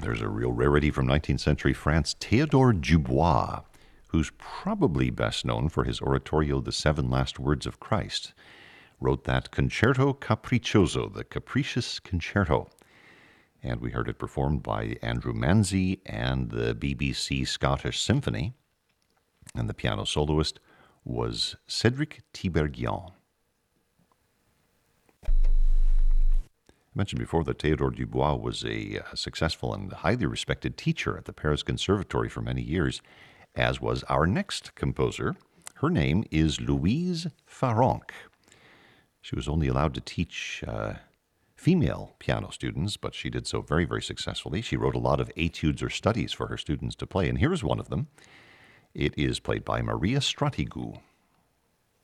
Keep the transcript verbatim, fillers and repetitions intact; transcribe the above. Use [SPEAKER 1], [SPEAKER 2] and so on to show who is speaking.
[SPEAKER 1] There's a real rarity from nineteenth century France, Théodore Dubois, who's probably best known for his oratorio, The Seven Last Words of Christ, wrote that Concerto Capriccioso, the Capricious Concerto. And we heard it performed by Andrew Manzi and the B B C Scottish Symphony. And the piano soloist was Cédric Tiberghien. I mentioned before that Théodore Dubois was a, a successful and highly respected teacher at the Paris Conservatory for many years, as was our next composer. Her name is Louise Farrenc. She was only allowed to teach uh, female piano students, but she did so very, very successfully. She wrote a lot of etudes or studies for her students to play, and here's one of them. It is played by Maria Stratigou.